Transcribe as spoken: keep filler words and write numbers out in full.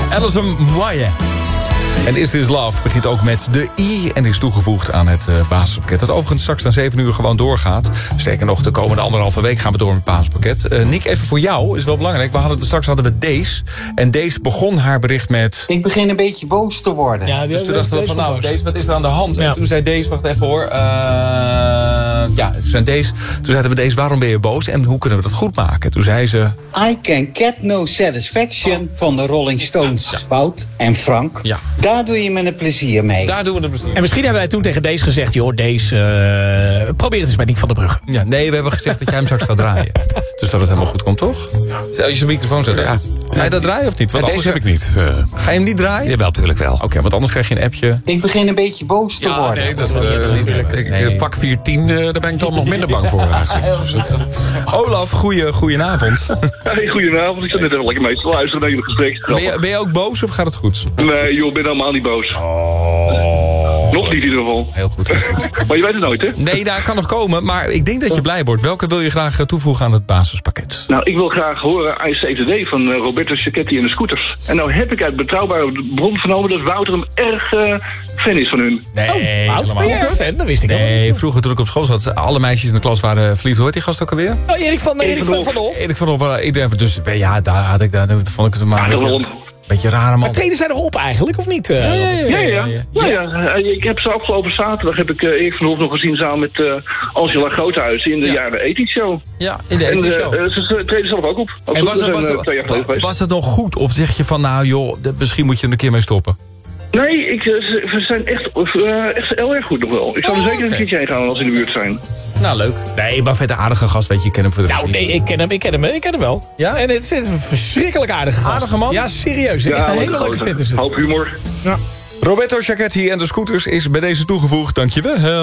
Alison Moye. En Is This Love begint ook met de I en is toegevoegd aan het uh, basispakket. Dat overigens straks na zeven uur gewoon doorgaat. Sterker nog, de komende anderhalve week gaan we door met het basispakket. Uh, Nick, even voor jou, is wel belangrijk. We hadden, straks hadden we Days. En Days begon haar bericht met... Ik begin een beetje boos te worden. Ja, dus toen dachten we van, nou, Days, wat is er aan de hand? Ja. En toen zei Days, wacht even hoor. Uh, ja, toen zei Days, toen zeiden we Days, waarom ben je boos? En hoe kunnen we dat goed maken? Toen zei ze... I can get no satisfaction oh. van de Rolling Stones. Ja. Wout en Frank. Ja. Daar doe je me een plezier mee. Daar doen we een plezier. En misschien hebben wij toen tegen Days gezegd... joh, Days, uh, probeer het eens bij Nick van der Brugge. Ja, nee, we hebben gezegd dat jij hem straks gaat draaien. Dus dat het helemaal goed komt, toch? Ja. Als je zijn microfoon zet, ja. Ga je dat draaien of niet? Ja, deze heb ik niet. Uh... Ga je hem niet draaien? Ja, wel, natuurlijk wel. Oké, okay, want anders krijg je een appje. Ik begin een beetje boos te ja, worden. Nee, dat, uh, ik, nee. vak vier tien, uh, daar ben ik dan nog minder bang voor. Olaf, goeie, goedenavond. Hey, goedenavond. Ik zat net even lekker mee te luisteren naar jullie gesprek. Ben je, ben je ook boos of gaat het goed? Nee, joh, ik ben helemaal niet boos. Oh. Nog niet in ieder geval. Heel goed, heel goed. Maar je weet het nooit, hè? Nee, daar kan nog komen. Maar ik denk dat je blij wordt. Welke wil je graag toevoegen aan het basispakket? Nou, ik wil graag horen I Save the Day van uh, Roberto Cicchetti en de Scooters. En nou heb ik uit betrouwbare bron vernomen dat Wouter hem erg uh, fan is van hun. Nee, oh, Wouter, ben je erg fan? Dat wist ik Nee, niet. Vroeger toen ik op school zat, alle meisjes in de klas waren verliefd. Hoe heet die gast ook alweer? Oh, Erik van, Erik van, van Hof. Erik van Hof. Iedereen, dus ja, daar had ik, daar vond ik het maar... Ja, een beetje rare man. Maar treden zij nog op eigenlijk, of niet? Uh, ja, ja, ja. ja, ja. ja, ja. Uh, ik heb ze afgelopen zaterdag heb ik uh, Erik van Hof nog gezien samen met uh, Angela Groothuis in de ja. jaren ethisch show. Ja, in de ethisch show. En uh, ze treden zelf ook op. Ook en was, het, was, zijn, het, uh, was, was het nog goed? Of zeg je van, nou joh, misschien moet je er een keer mee stoppen? Nee, ik, ze zijn echt, uh, echt heel erg goed nog wel. Ik zou er oh, zeker okay. een keertje heen gaan als ze in de buurt zijn. Nou, leuk. Nee, maar vet een aardige gast, weet je, ik ken hem voor de Nou, nee, ik ken hem, ik ken hem, ik ken hem wel. Ja? En het is een verschrikkelijk aardige gast. Aardige man? Ja, serieus. Ja, echt een hele leuke vent is het. Hoop humor. Ja. Roberto Cicchetti en de Scooters is bij deze toegevoegd. Dankjewel.